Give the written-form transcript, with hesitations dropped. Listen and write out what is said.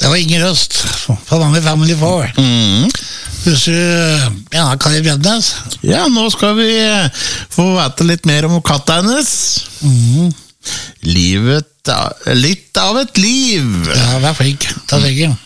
Det var Inger Øst fra Vanlig Family 4. Husker du Kari Brednes? Ja, nå skal vi få vite litt mer om katta hennes. Litt av et liv. Ja, vær flink. Ta veggen.